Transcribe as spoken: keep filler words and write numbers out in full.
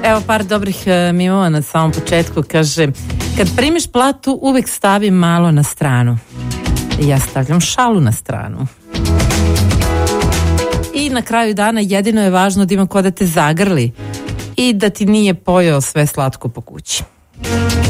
Evo par dobrih mimova na samom početku. Kaže, kad primiš platu uvijek stavi malo na stranu. Ja stavljam šalu na stranu. I na kraju dana jedino je važno da ima ko da te zagrli i da ti nije pojeo sve slatko po kući.